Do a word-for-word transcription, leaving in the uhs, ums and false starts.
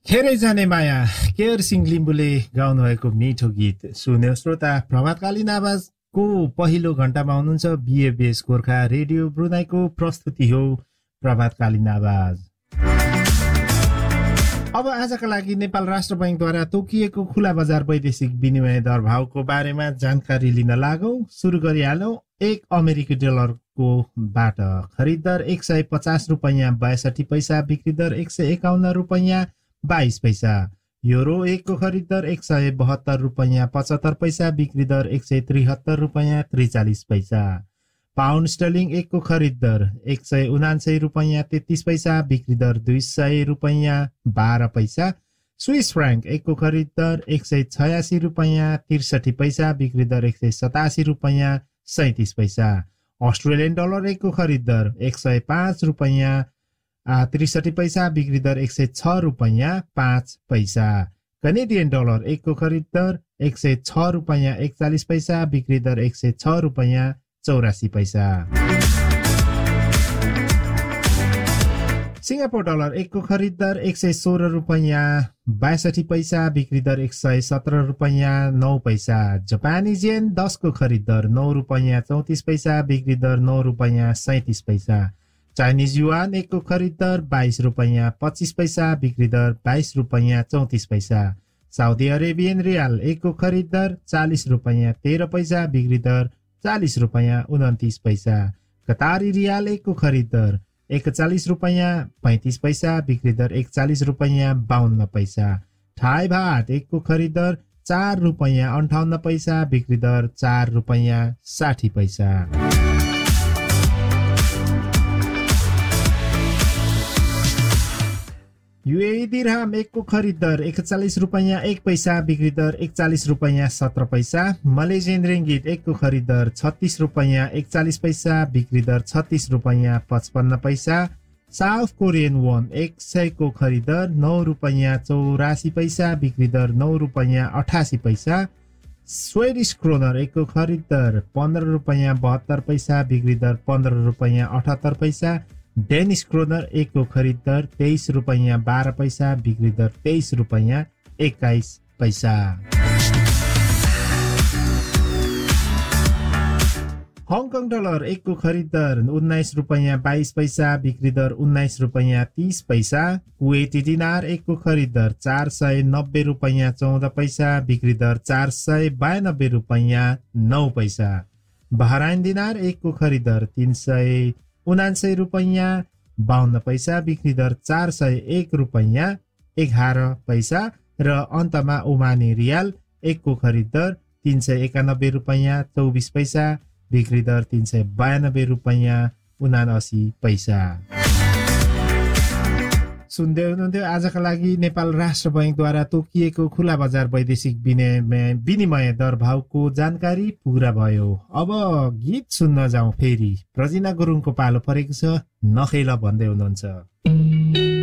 खेरै जाने माया केयर सिंह लिम्बुले गाउनु भएको मिठो गीत सुन्यो श्रोता। प्रभातकालीन आवाजको पहिलो घण्टामा हुनुहुन्छ बिएबीएस गोर्खा रेडियो ब्रुनाईको प्रस्तुति हो प्रभातकालीन आवाज। अब आजका लागि नेपाल राष्ट्र बैंकद्वारा तोकिएको खुला बजार वैदेशिक विनिमय दर भावको बारेमा जानकारी लिन लागौं। सुरु गरिहालौं। एक अमेरिकी डलरको बाट खरिद दर एक सय पचास रुपैयाँ बयासठी पैसा, बिक्री दर एक सय एकाउन्न रुपैयाँ बाइस पैसा। यूरो एक को खरीद दर एक सय बहत्तर रुपैयाँ पचहत्तर पैसा, बिक्री दर एक सय त्रिहत्तर रुपैयाँ त्रिचालिस पैसा। पाउन्ड स्टर्लिङ एक को खरीद दर एक सय उनान्सय रुपैयाँ तेत्तीस पैसा, बिक्री दर दुई सय रुपैयाँ बाह्र पैसा। स्विस फ्राङ्क एक को खरीद दर एक सय छयासी रुपैयाँ त्रिसठी पैसा, बिक्री दर एक सय सतासी रुपैयाँ सैतिस पैसा। अस्ट्रेलियन डलर एक को खरीद दर एक सय पाँच रुपैयाँ त्रिसठी पैसा, बिक्री दर एक सय छ रुपैयाँ पाँच पैसा। कनेडियन डलर एक को खरीद दर एक सय छ रुपैयाँ एकचालिस पैसा, बिक्री दर एक सय छ रुपैयाँ चौरासी पैसा। सिंगापुर डलर एक को खरीद दर एक सय सोह्र रुपैयाँ बयासठी पैसा, बिक्री दर एक सय सत्र रुपैयाँ नौ पैसा। जापानी जेन दस को खरीद दर नौ रुपैयाँ चौतिस पैसा, बिक्री दर नौ रुपैयाँ सैतिस पैसा। चाइनिज युआन एक को खरीद दर बाइस रुपैयाँ पच्चीस पैसा, बिक्री दर बाइस रुपैयाँ चौतिस पैसा। साउदी अरेबियन रियाल एक को खरीद दर चालीस रुपैयाँ तेह्र पैसा, बिक्री दर चालीस रुपैयाँ उन्तिस पैसा। कतारी रियाल एक को खरीद दर एकचालिस रुपैयाँ पैंतीस पैसा, बिक्री दर एकचालिस रुपैयाँ बाउन्न पैसा। थाई भात एक को खरीद दर चार रुपैयाँ अन्ठाउन्न पैसा, बिक्री दर चार रुपैयाँ साठी पैसा। यूएई दिरहम एक को खरीद दर एकचालिस रुपैयाँ एक पैसा, बिक्री दर एकचालिस रुपैयाँ सत्र पैसा। मलेसियन रिंगिट एक को खरीद दर छत्तीस रुपैयाँ एकचालिस पैसा, बिक्री दर छत्तीस रुपैयाँ पचपन्न पैसा। साउथ कोरियन वोन एक सय को खरीद दर नौ रुपैयाँ चौरासी पैसा, बिक्री दर नौ रुपैयाँ अठासी पैसा। स्वेडिश क्रोनर एक को खरीद दर पन्ध्र रुपैयाँ बहत्तर पैसा, बिक्री दर पन्ध्र रुपैयाँ अठहत्तर पैसा। डेनिश क्रोनर एक को खरीद दर तेईस रुपैयाँ बाह्र पैसा, बिक्री दर तेईस रुपैयाँ एक्काइस पैसा। हङकङ डलर एक को खरीद दर उन्नाइस रुपैयाँ बाइस पैसा, बिक्री दर उन्नाइस रुपैयाँ तीस पैसा। कुवेती दिनार एक को खरीद दर चार सय नब्बे रुपैयाँ चौध पैसा, बिक्री दर चार सय बयानब्बे रुपैयाँ नौ पैसा। बहराइन दिनार एक को खरीद दर तीन सय उनान्सय रुपैयाँ बाउन्न पैसा, बिक्री दर चार सय एक रुपैयाँ एघार पैसा। र अन्तमा ओमानी रियाल एक को खरीद दर तीन सय एकानब्बे रुपैयाँ चौबिस पैसा, बिक्री दर तीन सय बयानब्बे रुपैयाँ उनासी पैसा। सुन्दै हुनुहुन्थ्यो आजका लागि नेपाल राष्ट्र बैंकद्वारा तोकिएको खुला बजार वैदेशिक विनिमय विनिमय दर भावको जानकारी पूरा भयो। अब गीत सुन्न जाउँ फेरि। प्रजिना गुरुङको पालो परेको छ, नखेल भन्दै हुनुहुन्छ।